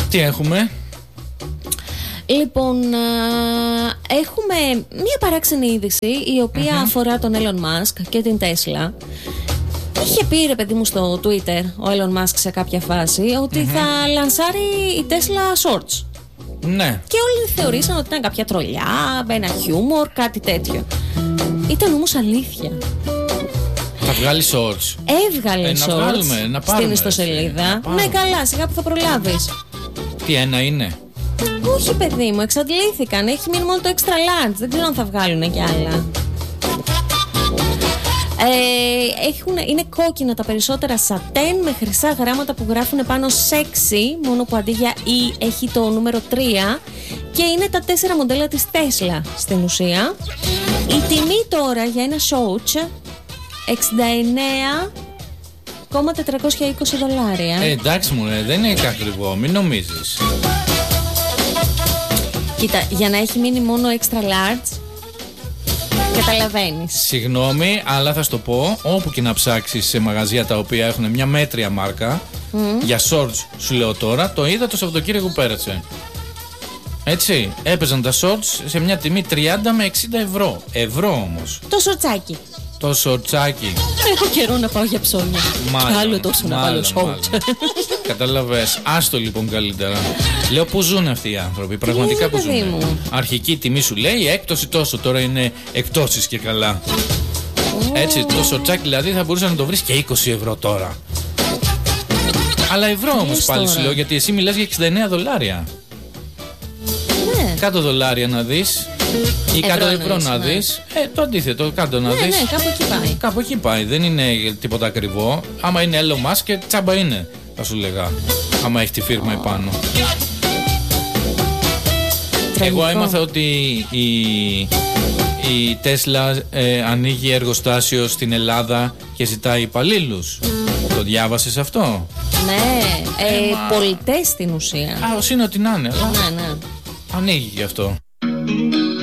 Τι έχουμε? Λοιπόν, έχουμε μία παράξενη είδηση η οποία αφορά τον Elon Musk και την Tesla. Είχε πει, ρε παιδί μου, στο Twitter ο Elon Musk σε κάποια φάση ότι θα λανσάρει η Tesla Shorts. Ναι. Και όλοι θεωρήσαν ότι ήταν κάποια τρολιά, ένα χιούμορ, κάτι τέτοιο. Ήταν όμως αλήθεια. Θα βγάλει shorts. Έβγαλε shorts στην ιστοσελίδα. Ναι, καλά, σιγά που θα προλάβεις. Τι ένα είναι? Όχι, παιδί μου, εξαντλήθηκαν. Έχει μείνει μόνο το extra large. Δεν ξέρω αν θα βγάλουν κι άλλα. Είναι κόκκινα τα περισσότερα σατέν με χρυσά γράμματα που γράφουν πάνω sexy, μόνο που αντί για E έχει το νούμερο 3, και είναι τα 4 μοντέλα της Tesla στην ουσία. Η τιμή τώρα για ένα shorts $69,420. Εντάξει μου, δεν είναι ακριβό, μην νομίζεις. Κοίτα, για να έχει μείνει μόνο extra large, καταλαβαίνεις. Συγγνώμη, αλλά θα σου το πω, όπου και να ψάξεις σε μαγαζιά τα οποία έχουν μια μέτρια μάρκα, για shorts σου λέω τώρα, το είδα το Σαββατοκύριακο που πέρασε. Έτσι, έπαιζαν τα shorts σε μια τιμή 30 με 60 ευρώ. Ευρώ όμως. Το σορτσάκι. Το σορτσάκι. Έχω καιρό να πάω για ψώνια. Άλλο τόσο να βάλω shorts. Κατάλαβες. Άστο λοιπόν καλύτερα. Λέω που ζουν αυτοί οι άνθρωποι. Πραγματικά που ζουν. Αρχική τιμή σου λέει έκπτωση τόσο. Τώρα είναι εκτόσεις και καλά. Έτσι, το σορτσάκι δηλαδή θα μπορούσε να το βρεις και 20 ευρώ τώρα. Αλλά ευρώ όμως πάλι σου λέω, γιατί εσύ μιλάς για $69. Ναι. $100 να δεις. Ή 100 ευρώ να δεις. Το αντίθετο, κάτω να δεις. Ναι, κάπου εκεί πάει. Κάπου εκεί πάει. Δεν είναι τίποτα ακριβό. Άμα είναι Elon Musk και τσάμπα είναι, θα σου λέγα. Άμα έχει τη φίρμα επάνω. Εγώ έμαθα ότι η Tesla ανοίγει εργοστάσιο στην Ελλάδα και ζητάει υπαλλήλους. Το διάβασες αυτό? Ναι, πολιτές στην ουσία. Ως είναι ότι να είναι. Ναι. Ανοίγει γι' αυτό.